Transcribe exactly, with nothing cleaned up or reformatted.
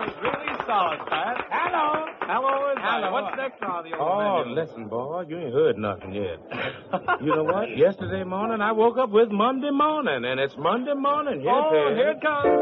is really solid, Pat. Hello. Hello is Hello. right. What's next on the old Oh, menu? listen, boy, you ain't heard nothing yet. You know what? Yesterday morning, I woke up with Monday morning, and it's Monday morning. Yes, Oh, it is. here it comes.